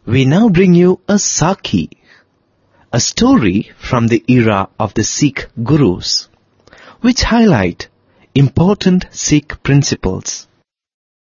We now bring you a Sakhi, a story from the era of the Sikh Gurus, which highlight important Sikh principles.